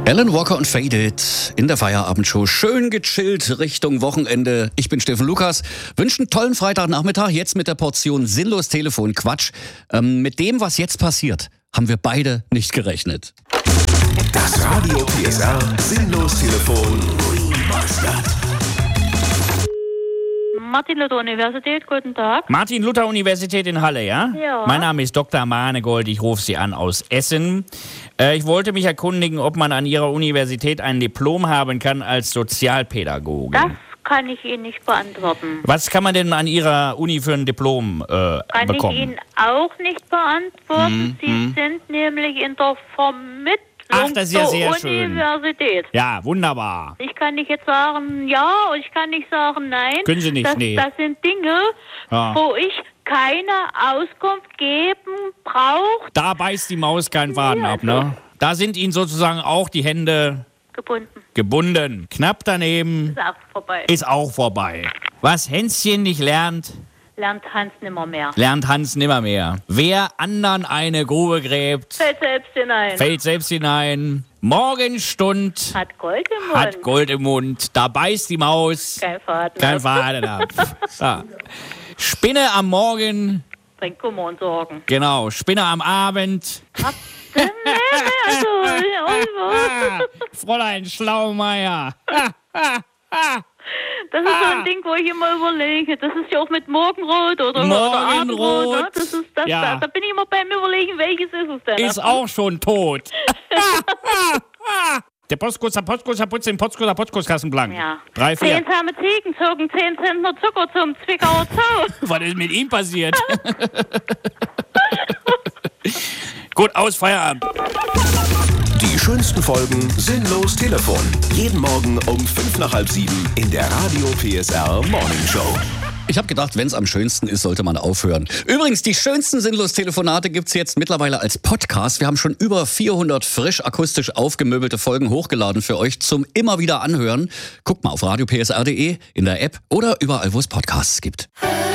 Alan Walker und Faded in der Feierabendshow. Schön gechillt Richtung Wochenende. Ich bin Steffen Lukas. Wünsche einen tollen Freitagnachmittag. Jetzt mit der Portion sinnlos Telefonquatsch. Mit dem, was jetzt passiert, haben wir beide nicht gerechnet. Das Radio PSR Sinnlos Telefon Remastered. Martin-Luther-Universität, guten Tag. Martin-Luther-Universität in Halle, ja? Ja. Mein Name ist Dr. Manegold, ich rufe Sie an aus Essen. Ich wollte mich erkundigen, ob man an Ihrer Universität ein Diplom haben kann als Sozialpädagoge. Das kann ich Ihnen nicht beantworten. Was kann man denn an Ihrer Uni für ein Diplom Kann bekommen? ich Ihnen auch nicht beantworten. Sie sind nämlich in der Vermittlung Ach, das ist ja sehr der schön. Universität. Ja, wunderbar. Ich kann nicht jetzt sagen ja, und ich kann nicht sagen nein. Können Sie nicht, nee. Das sind Dinge, Ja. wo ich keine Auskunft geben brauche. Da beißt die Maus keinen Faden ab, ne? Da sind Ihnen sozusagen auch die Hände Gebunden. gebunden. Knapp daneben Ist auch vorbei. ist auch vorbei. Was Hänschen nicht lernt, Lernt Hans nimmer mehr. lernt Hans nimmermehr. Wer anderen eine Grube gräbt, Fällt selbst hinein. fällt selbst hinein. Morgenstund Hat Gold im Mund. hat Gold im Mund. Da beißt die Maus Kein Faden. kein Faden ab. Ja. Spinne am Morgen, Bringt Kummer und Sorgen. genau. Spinne am Abend. Fräulein Schlaumeier. Das ist so ein Ding, wo ich immer überlege. Das ist ja auch mit Morgenrot oder Abendrot. Morgenrot. Ne? Das ist das, Ja. da bin ich immer beim Überlegen, welches ist es denn? Ist auch schon tot. Der Postkuss putzt den Postkuss blank. Ja. 3, 4. 10 zahme Ziegen zogen 10 Zentner Zucker zum Zwickauer Zoo. Was ist mit ihm passiert? Gut, aus, Feierabend. Die schönsten Folgen Sinnlos Telefon. Jeden Morgen um 6:55 in der Radio PSR Morning Show. Ich habe gedacht, wenn es am schönsten ist, sollte man aufhören. Übrigens, die schönsten Sinnlos-Telefonate gibt's jetzt mittlerweile als Podcast. Wir haben schon über 400 frisch akustisch aufgemöbelte Folgen hochgeladen für euch zum immer wieder anhören. Guckt mal auf radiopsr.de, in der App oder überall, wo es Podcasts gibt.